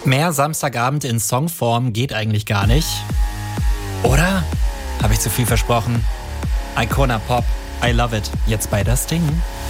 Mehr Samstagabend in Songform geht eigentlich gar nicht. Oder? Habe ich zu viel versprochen? Icona Pop, I love it. Jetzt bei das Ding.